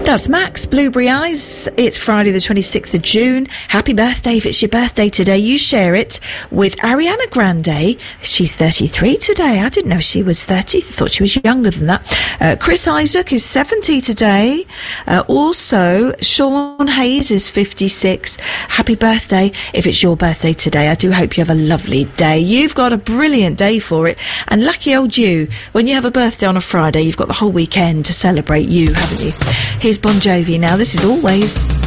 That's Max, Blueberry Eyes. It's Friday the 26th of June. Happy birthday if it's your birthday today. You share it with Ariana Grande. She's 33 today. I didn't know she was 30. I thought she was younger than that. Chris Isaac is 70 today. Also, Sean Hayes is 56. Happy birthday if it's your birthday today. I do hope you have a lovely day. You've got a brilliant day for it. And lucky old you, when you have a birthday on a Friday, you've got the whole weekend to celebrate you, haven't you? Here's Bon Jovi now. This is Always.